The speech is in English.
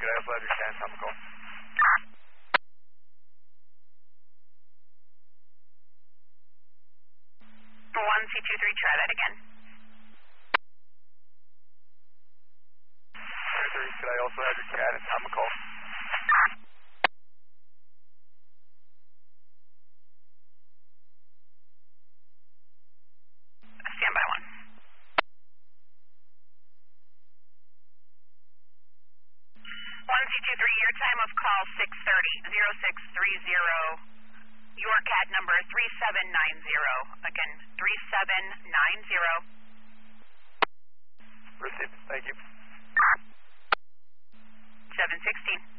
could I also have your cat on the call? 1C23, try that again. 23, could I also have your cat and Tom call? Stand by 1. 1C23, your time of call 6:30, 0630. Your cat number 3790. Again, 3790. Received. Thank you. 716.